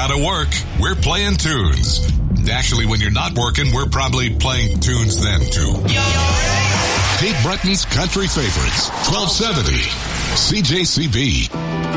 out of work, we're playing tunes. Actually, when you're not working, we're probably playing tunes then too. Dave Bretton's Country Favorites, 1270 CJCB.